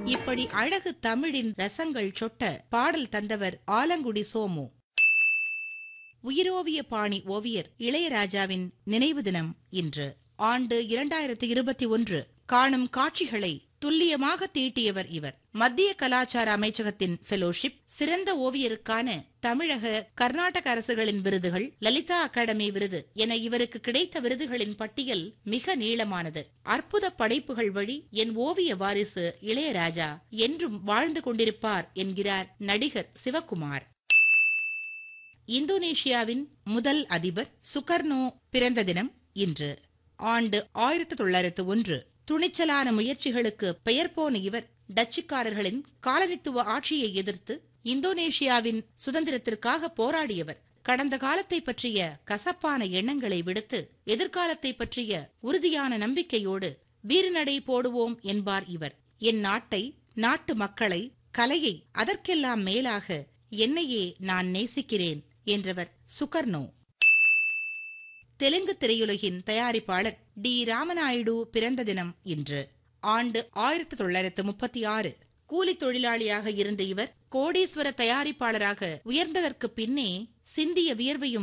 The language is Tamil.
இப்படி அழகு தமிழின் ரசங்கள் சொட்ட பாடல் தந்தவர் ஆலங்குடி சோமு. உயிரோவிய பாணி ஓவியர் இளையராஜாவின் நினைவு தினம் இன்று. ஆண்டு 2021. காணும் காட்சிகளை துல்லியமாக தீட்டியவர் இவர். மத்திய கலாச்சார அமைச்சகத்தின் ஃபெலோஷிப், சிறந்த ஓவியருக்கான தமிழக, கர்நாடக அரசுகளின் விருதுகள், லலிதா அகாடமி விருது என இவருக்கு கிடைத்த விருதுகளின் பட்டியல் மிக நீளமானது. அற்புத படைப்புகள் வழி என் ஓவிய வாரிசு இளையராஜா என்றும் வாழ்ந்து கொண்டிருப்பார் என்கிறார் நடிகர் சிவகுமார். இந்தோனேஷியாவின் முதல் அதிபர் சுகர்னோ பிறந்த தினம் இன்று. ஆண்டு 1901. துணிச்சலான முயற்சிகளுக்கு பெயர் போன இவர் டச்சுக்காரர்களின் காலனித்துவ ஆட்சியை எதிர்த்து இந்தோனேஷியாவின் சுதந்திரத்திற்காக போராடியவர். கடந்த காலத்தை பற்றிய கசப்பான எண்ணங்களை விடுத்து எதிர்காலத்தை பற்றிய உறுதியான நம்பிக்கையோடு வீறுநடை போடுவோம் என்பார் இவர். என் நாட்டை, நாட்டு மக்களை, கலையை, அதற்கெல்லாம் மேலாக என்னையே நான் நேசிக்கிறேன் என்றவர் சுகர்னோ. தெலுங்கு திரையுலகின் தயாரிப்பாளர் டி. ராமநாயுடு பிறந்த தினம் இன்று. ஆண்டு 1936. கூலி தொழிலாளியாக இருந்த இவர் கோடீஸ்வர தயாரிப்பாளராக உயர்ந்ததற்கு பின்னே சிந்திய வியர்வையும்